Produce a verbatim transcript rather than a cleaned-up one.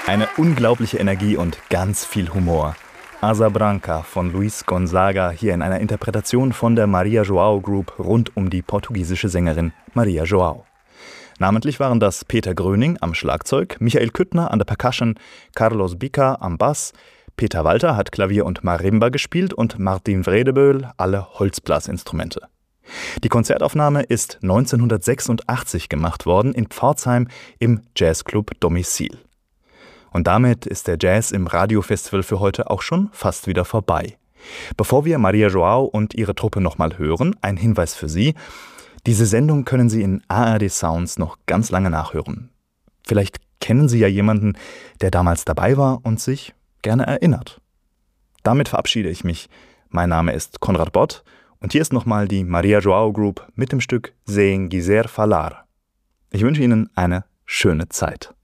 Eine unglaubliche Energie und ganz viel Humor. Asa Branca von Luis Gonzaga hier in einer Interpretation von der Maria João Group rund um die portugiesische Sängerin Maria João. Namentlich waren das Peter Gröning am Schlagzeug, Michael Küttner an der Percussion, Carlos Bica am Bass, Peter Walter hat Klavier und Marimba gespielt und Martin Vredeböhl alle Holzblasinstrumente. Die Konzertaufnahme ist neunzehnhundertsechsundachtzig gemacht worden in Pforzheim im Jazzclub Domizil. Und damit ist der Jazz im Radiofestival für heute auch schon fast wieder vorbei. Bevor wir Maria João und ihre Truppe nochmal hören, ein Hinweis für Sie. Diese Sendung können Sie in A R D Sounds noch ganz lange nachhören. Vielleicht kennen Sie ja jemanden, der damals dabei war und sich gerne erinnert. Damit verabschiede ich mich. Mein Name ist Konrad Bott und hier ist nochmal die Maria João Group mit dem Stück Sem Quiser Falar. Ich wünsche Ihnen eine schöne Zeit.